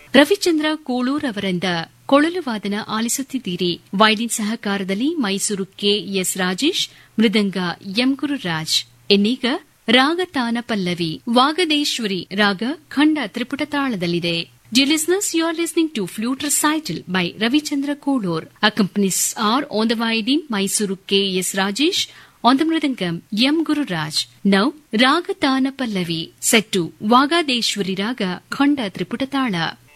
ರವಿಚಂದ್ರ ಕೂಳೂರ್ ಅವರಿಂದ ಕೊಳಲು ವಾದನ ಆಲಿಸುತ್ತಿದ್ದೀರಿ. ವೈಲಿನ್ ಸಹಕಾರದಲ್ಲಿ ಮೈಸೂರು ಕೆಎಸ್ ರಾಜೇಶ್, ಮೃದಂಗ ಎಂ ಗುರುರಾಜ್. ಇನ್ನೀಗ ರಾಗತಾನ ಪಲ್ಲವಿ ವಾಗದೇಶ್ವರಿ ರಾಗ ಖಂಡ ತ್ರಿಪುಟ ತಾಳದಲ್ಲಿದೆ. Dear listeners, you are listening to Flute Recital by Ravichandra Kollur. Accompanies are on the violin Mysuru K.S. Rajesh, on the mridangam M. Guru Raj. Now, Ragatana Pallavi, set to Vagadeshwari Raga Khanda Triputatala.